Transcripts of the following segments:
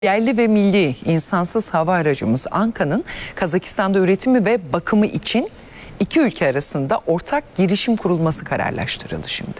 Yerli ve milli insansız hava aracımız Anka'nın Kazakistan'da üretimi ve bakımı için iki ülke arasında ortak girişim kurulması kararlaştırıldı şimdi.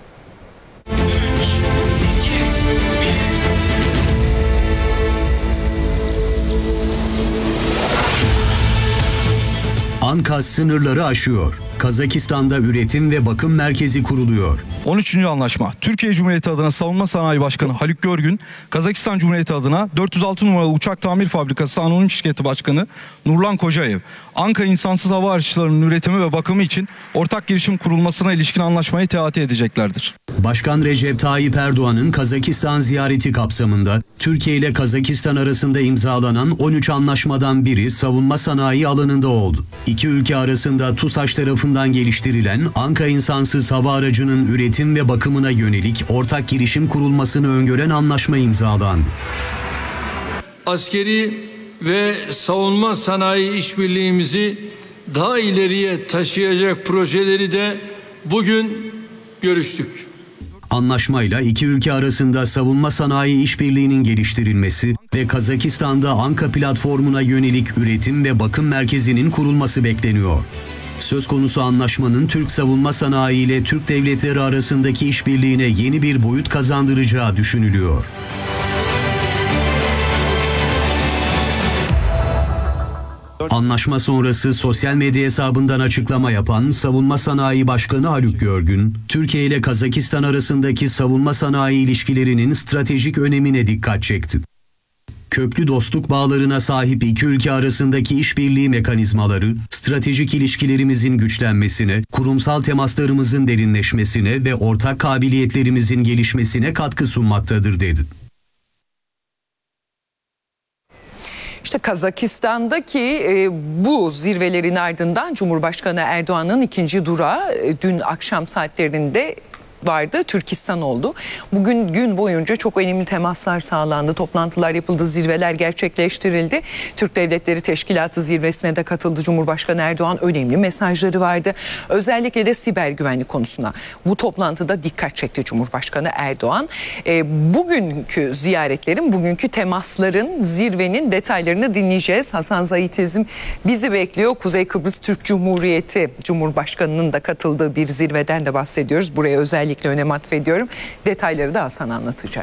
Anka sınırları aşıyor. Kazakistan'da üretim ve bakım merkezi kuruluyor. 13. anlaşma. Türkiye Cumhuriyeti adına Savunma Sanayi Başkanı Haluk Görgün, Kazakistan Cumhuriyeti adına 406 numaralı Uçak Tamir Fabrikası Anonim Şirketi Başkanı Nurlan Kocaev, Anka insansız hava araçlarının üretimi ve bakımı için ortak girişim kurulmasına ilişkin anlaşmayı teati edeceklerdir. Başkan Recep Tayyip Erdoğan'ın Kazakistan ziyareti kapsamında Türkiye ile Kazakistan arasında imzalanan 13 anlaşmadan biri savunma sanayi alanında oldu. İki ülke arasında TUSAŞ tarafından geliştirilen Anka insansız hava aracının üretim ve bakımına yönelik ortak girişim kurulmasını öngören anlaşma imzalandı. Askeri ve savunma sanayi işbirliğimizi daha ileriye taşıyacak projeleri de bugün görüştük. Anlaşmayla iki ülke arasında savunma sanayi işbirliğinin geliştirilmesi ve Kazakistan'da Anka platformuna yönelik üretim ve bakım merkezinin kurulması bekleniyor. Söz konusu anlaşmanın Türk savunma sanayi ile Türk devletleri arasındaki işbirliğine yeni bir boyut kazandıracağı düşünülüyor. Anlaşma sonrası sosyal medya hesabından açıklama yapan Savunma Sanayi Başkanı Haluk Görgün, Türkiye ile Kazakistan arasındaki savunma sanayi ilişkilerinin stratejik önemine dikkat çekti. Köklü dostluk bağlarına sahip iki ülke arasındaki işbirliği mekanizmaları, stratejik ilişkilerimizin güçlenmesine, kurumsal temaslarımızın derinleşmesine ve ortak kabiliyetlerimizin gelişmesine katkı sunmaktadır dedi. İşte Kazakistan'daki bu zirvelerin ardından Cumhurbaşkanı Erdoğan'ın ikinci durağı dün akşam saatlerinde vardı. Türkistan oldu. Bugün gün boyunca çok önemli temaslar sağlandı. Toplantılar yapıldı, zirveler gerçekleştirildi. Türk Devletleri Teşkilatı zirvesine de katıldı Cumhurbaşkanı Erdoğan. Önemli mesajları vardı. Özellikle de siber güvenlik konusuna bu toplantıda dikkat çekti Cumhurbaşkanı Erdoğan. Bugünkü ziyaretlerin, bugünkü temasların, zirvenin detaylarını dinleyeceğiz. Hasan Zahitizm bizi bekliyor. Kuzey Kıbrıs Türk Cumhuriyeti Cumhurbaşkanı'nın da katıldığı bir zirveden de bahsediyoruz. Buraya özellikle önem atfediyorum. Detayları da Hasan anlatacak.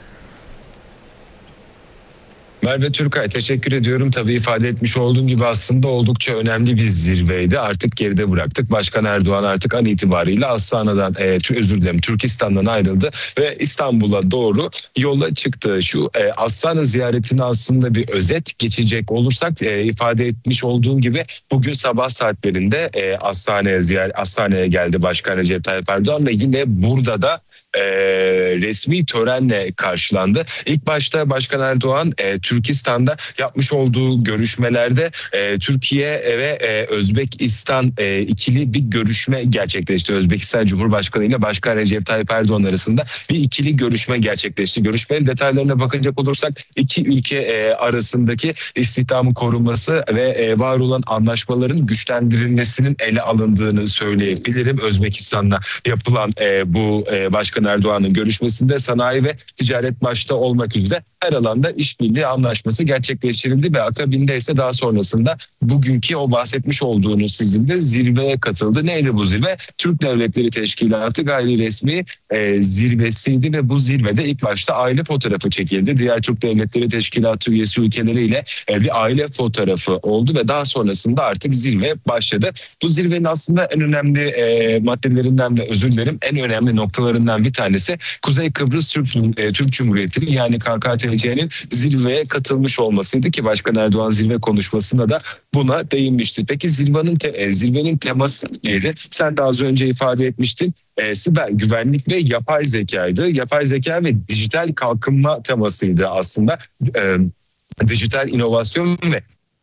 Merve Türkay, teşekkür ediyorum. Tabii ifade etmiş olduğum gibi aslında oldukça önemli bir zirveydi. Artık geride bıraktık. Başkan Erdoğan artık an itibariyle Astana'dan, Türkistan'dan ayrıldı ve İstanbul'a doğru yola çıktı. Şu Astana ziyaretini aslında bir özet geçecek olursak ifade etmiş olduğum gibi bugün sabah saatlerinde Astana'ya geldi Başkan Recep Tayyip Erdoğan ve yine burada da resmi törenle karşılandı. İlk başta Başkan Erdoğan Türkistan'da yapmış olduğu görüşmelerde Türkiye ve Özbekistan ikili bir görüşme gerçekleşti. Özbekistan Cumhurbaşkanı ile Başkan Recep Tayyip Erdoğan arasında bir ikili görüşme gerçekleşti. Görüşmenin detaylarına bakacak olursak iki ülke arasındaki istihdamın korunması ve var olan anlaşmaların güçlendirilmesinin ele alındığını söyleyebilirim. Özbekistan'la yapılan bu Başkan Erdoğan'ın görüşmesinde sanayi ve ticaret başta olmak üzere her alanda işbirliği anlaşması gerçekleştirildi ve akabinde ise daha sonrasında bugünkü o bahsetmiş olduğunuz sizin de zirveye katıldı. Neydi bu zirve? Türk Devletleri Teşkilatı gayri resmi zirvesiydi ve bu zirvede ilk başta aile fotoğrafı çekildi. Diğer Türk Devletleri Teşkilatı üyesi ülkeleriyle bir aile fotoğrafı oldu ve daha sonrasında artık zirve başladı. Bu zirvenin aslında en önemli maddelerinden ve en önemli noktalarından bir tanesi Kuzey Kıbrıs Türk Cumhuriyeti'nin yani KKTC'nin zirveye katılmış olmasıydı ki Başkan Erdoğan zirve konuşmasında da buna değinmişti. Peki zirvenin teması neydi? Sen de az önce ifade etmiştin. Siber güvenlik ve yapay zekaydı. Yapay zeka ve dijital kalkınma temasıydı aslında. Dijital inovasyon ve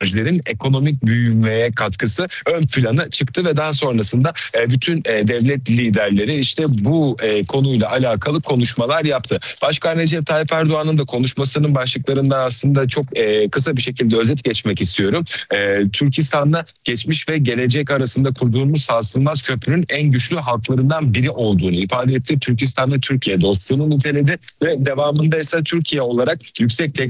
ekonomik büyümeye katkısı ön plana çıktı ve daha sonrasında bütün devlet liderleri işte bu konuyla alakalı konuşmalar yaptı. Başkan Recep Tayyip Erdoğan'ın da konuşmasının başlıklarından aslında çok kısa bir şekilde özet geçmek istiyorum. Türkistan'la geçmiş ve gelecek arasında kurduğumuz sarsılmaz köprünün en güçlü halklarından biri olduğunu ifade etti. Türkistan ve Türkiye dostluğunu niteledi ve devamında ise Türkiye olarak yüksek